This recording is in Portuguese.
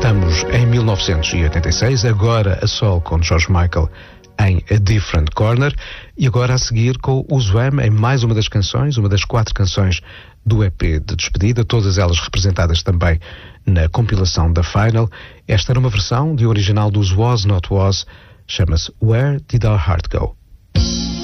Estamos em 1986, agora a solo com George Michael em A Different Corner, e agora a seguir com o Wham em mais uma das canções, uma das 4 canções do EP de despedida, todas elas representadas também na compilação da Final. Esta era uma versão de original dos Was Not Was, chama-se Where Did Our Heart Go?